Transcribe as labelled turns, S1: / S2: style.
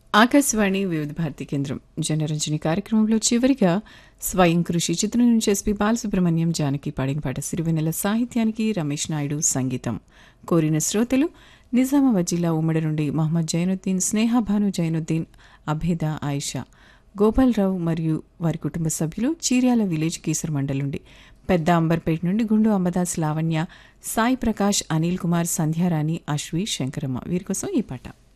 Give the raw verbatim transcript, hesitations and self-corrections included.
S1: ఆకాశవాణి వివిధ భారతి కేంద్రం జనరంజని కార్యక్రమంలో చివరిగా స్వయం కృషి చిత్రం నుంచి ఎస్పి బాలసుబ్రహ్మణ్యం జానకి పాడిన పాట సిరివెన్నెల సాహిత్యానికి రమేష్ నాయుడు సంగీతం కోరిన శ్రోతలు నిజామాబాద్ జిల్లా ఉమ్మడి నుండి మహమ్మద్ జైనుద్దీన్ స్నేహభాను జైనుద్దీన్ అభేద ఆయిషా గోపాలరావు మరియు వారి కుటుంబ సభ్యులు చీర్యాల విలేజ్ కీసర్ మండల్ నుండి పెద్ద అంబర్పేట నుండి గుండు అంబదాస్ లావణ్య సాయి ప్రకాష్ అనిల్ కుమార్ సంధ్యారాణి అశ్వి శంకరమ్మ వీరి కోసం ఈ పాట.